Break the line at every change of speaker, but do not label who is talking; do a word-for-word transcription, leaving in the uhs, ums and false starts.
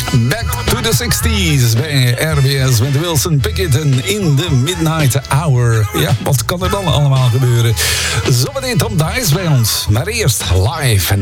Back to the sixties bij R B S met Wilson Pickett en In the Midnight Hour. Ja, wat kan er dan allemaal gebeuren? Zometeen Tom Dice bij ons, maar eerst live.